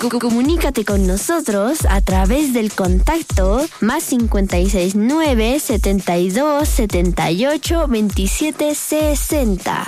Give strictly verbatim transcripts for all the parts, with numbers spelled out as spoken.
Comunícate con nosotros a través del contacto más cincuenta y seis nueve, setenta y dos, setenta y ocho, veintisiete, sesenta.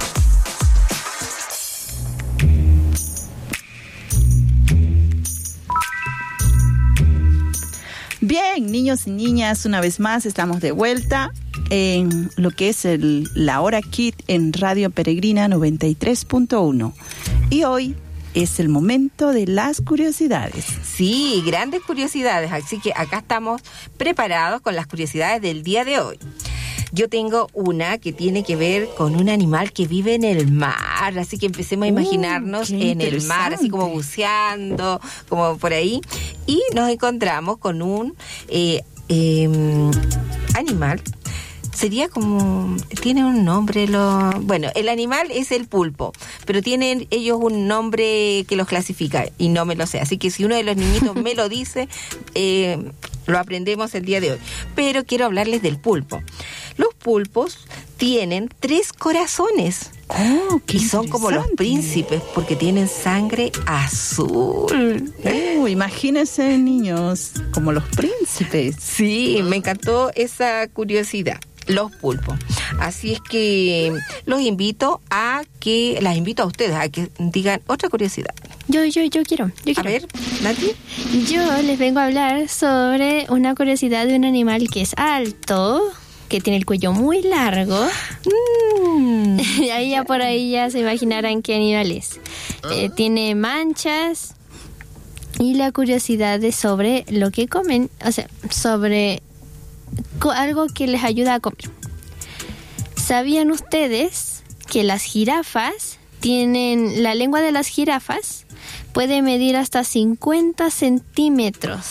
Bien, niños y niñas, una vez más estamos de vuelta en lo que es el, la Hora Kid en Radio Peregrina noventa y tres punto uno. Y hoy es el momento de las curiosidades. Sí, grandes curiosidades, así que acá estamos preparados con las curiosidades del día de hoy. Yo tengo una que tiene que ver con un animal que vive en el mar, así que empecemos a imaginarnos uh, en el mar, así como buceando, como por ahí, y nos encontramos con un eh, eh, animal. Sería como, tiene un nombre, lo bueno, el animal es el pulpo, pero tienen ellos un nombre que los clasifica y no me lo sé, así que si uno de los niñitos me lo dice, eh, lo aprendemos el día de hoy. Pero quiero hablarles del pulpo. Los pulpos tienen tres corazones. Oh, qué y son como los príncipes porque tienen sangre azul. Uh, imagínense, niños, como los príncipes. Sí, me encantó esa curiosidad. Los pulpos. Así es que los invito a que, las invito a ustedes a que digan otra curiosidad. Yo, yo, yo quiero. Yo quiero. A ver, Nati. Yo les vengo a hablar sobre una curiosidad de un animal que es alto, que tiene el cuello muy largo. Mm. Y ahí ya por ahí ya se imaginarán qué animal es. Eh, tiene manchas y la curiosidad es sobre lo que comen, o sea, sobre co- algo que les ayuda a comer. ¿Sabían ustedes que las jirafas tienen, la lengua de las jirafas puede medir hasta cincuenta centímetros?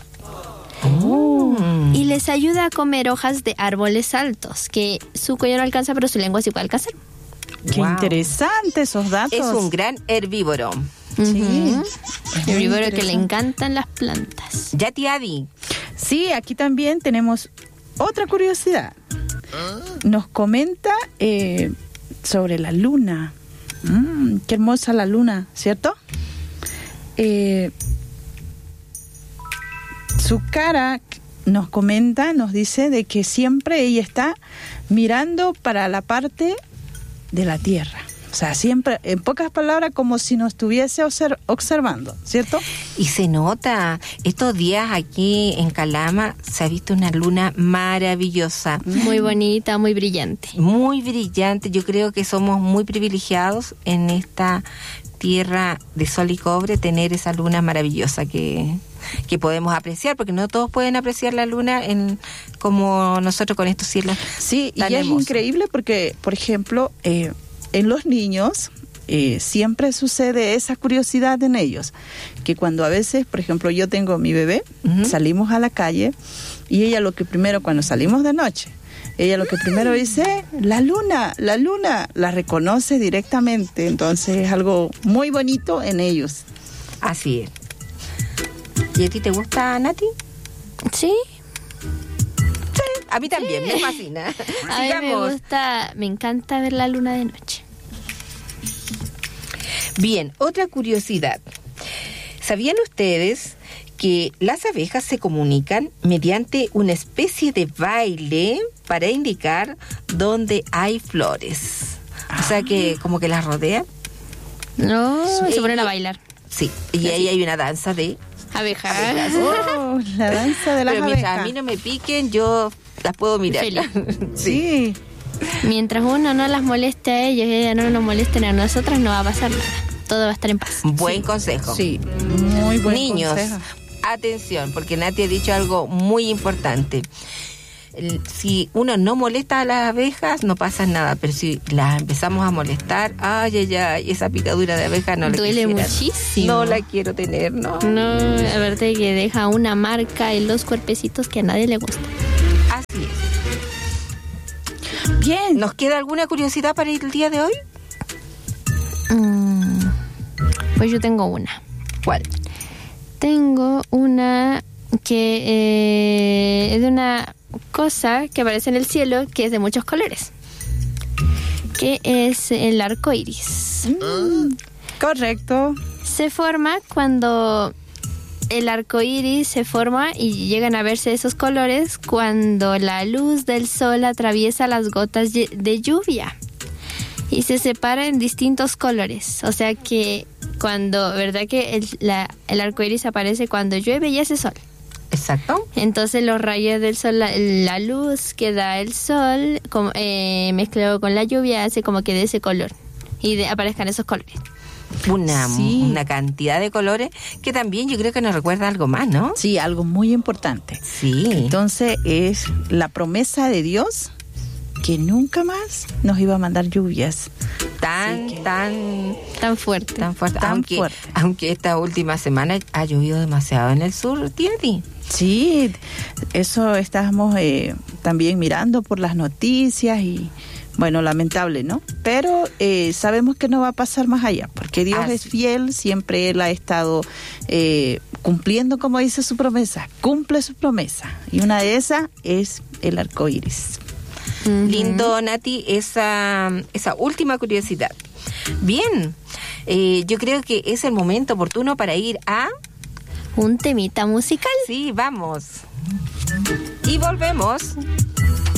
Oh. Y les ayuda a comer hojas de árboles altos, que su cuello no alcanza, pero su lengua sí puede alcanzar. Qué wow. Interesante esos datos. Es un gran herbívoro. Sí. Uh-huh. Herbívoro que le encantan las plantas. Yati Adi. Sí, aquí también tenemos otra curiosidad. Nos comenta eh, sobre la luna. Mm, qué hermosa la luna, ¿cierto? Eh, su cara nos comenta, nos dice de que siempre ella está mirando para la parte de la tierra. O sea, siempre, en pocas palabras, como si nos estuviese observ- observando, ¿cierto? Y se nota, estos días aquí en Calama se ha visto una luna maravillosa. Muy bonita, muy brillante. Muy brillante, yo creo que somos muy privilegiados en esta tierra de sol y cobre, tener esa luna maravillosa que, que podemos apreciar, porque no todos pueden apreciar la luna en como nosotros con estos cielos. Sí, y hermosos. Es increíble porque, por ejemplo, eh, en los niños eh, siempre sucede esa curiosidad en ellos, que cuando a veces, por ejemplo, yo tengo mi bebé, uh-huh. salimos a la calle y ella lo que primero, cuando salimos de noche, ella lo que primero dice, la luna, la luna, la reconoce directamente, entonces es algo muy bonito en ellos. Así es. ¿Y a ti te gusta, Nati? Sí. Sí, a mí también, sí. Me fascina. A mí me gusta, me encanta ver la luna de noche. Bien, otra curiosidad. ¿Sabían ustedes que las abejas se comunican mediante una especie de baile para indicar dónde hay flores? Ah. O sea que como que las rodean. No, sí. Se ponen a bailar. Sí, y ahí hay una danza de abejas. abejas. Oh, la danza de las Pero abejas. mientras a mí no me piquen, yo las puedo mirar. Sí. Mientras uno no las moleste a ellos y ellas no nos molesten a nosotras, no va a pasar nada. Todo va a estar en paz. Buen sí. consejo. Sí, muy buen Niños, consejo. Atención, porque Nati ha dicho algo muy importante. Si uno no molesta a las abejas, no pasa nada, pero si las empezamos a molestar, ay, ay, ay, esa picadura de abeja no la duele quisiera. muchísimo. No la quiero tener, ¿no? No, la verdad es que deja una marca en los cuerpecitos que a nadie le gusta. Así es. Bien. ¿Nos queda alguna curiosidad para el día de hoy? Mm, pues yo tengo una. ¿Cuál? Tengo una que eh, es de una cosa que aparece en el cielo que es de muchos colores, que es el arco iris. Mm, correcto. se forma cuando el arco iris se forma y llegan a verse esos colores cuando la luz del sol atraviesa las gotas de lluvia y se separa en distintos colores. O sea que cuando, ¿verdad que el, la, el arco iris aparece cuando llueve y hace sol? Exacto. Entonces los rayos del sol, la, la luz que da el sol, como, eh, mezclado con la lluvia, hace como que de ese color y de, aparezcan esos colores. Una, Sí. una cantidad de colores que también yo creo que nos recuerda algo más, ¿no? Sí, algo muy importante. Sí. Entonces es la promesa de Dios que nunca más nos iba a mandar lluvias. Tan, Sí, que- tan, Tan fuerte. tan fuerte. Tan aunque, fuerte. aunque esta última semana ha llovido demasiado en el sur, Tierti. Sí, eso estábamos eh, también mirando por las noticias y bueno, lamentable, ¿no? Pero eh, sabemos que no va a pasar más allá, porque Dios Así. es fiel, siempre Él ha estado eh, cumpliendo, como dice su promesa, cumple su promesa. Y una de esas es el arco iris. Ujú. Lindo, Nati, esa, esa última curiosidad. Bien, eh, yo creo que es el momento oportuno para ir a... Un temita musical. Sí, vamos. Y volvemos.